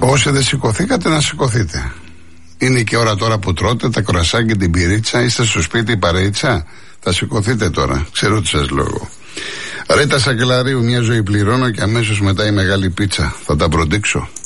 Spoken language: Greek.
Όσοι δεν σηκωθήκατε, να σηκωθείτε. Είναι και ώρα τώρα που τρώτε τα κρουασάν και την πυρίτσα. Είστε στο σπίτι η παρείτσα. Θα σηκωθείτε τώρα. Ξέρω τι σας λέω. Ρίτα Σακελαρίου, μια ζωή πληρώνω και αμέσως μετά η μεγάλη πίτσα. Θα τα προντίξω.